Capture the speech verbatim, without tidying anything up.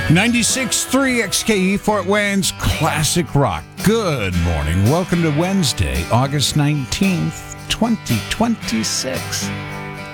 ninety-six point three X K E Fort Wayne's Classic Rock. Good morning. Welcome to Wednesday, August nineteenth, twenty twenty-six.